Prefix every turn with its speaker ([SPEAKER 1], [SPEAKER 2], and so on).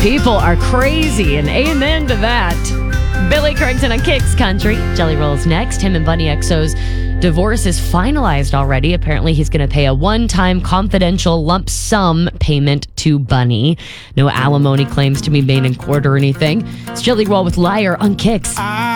[SPEAKER 1] People are crazy, and amen to that. Billy Currington on Kicks Country. Jelly Roll's next. Him and Bunny XO's divorce is finalized already. Apparently, he's going to pay a one-time confidential lump sum payment to Bunny. No alimony claims to be made in court or anything. It's Jelly Roll with Liar on Kicks.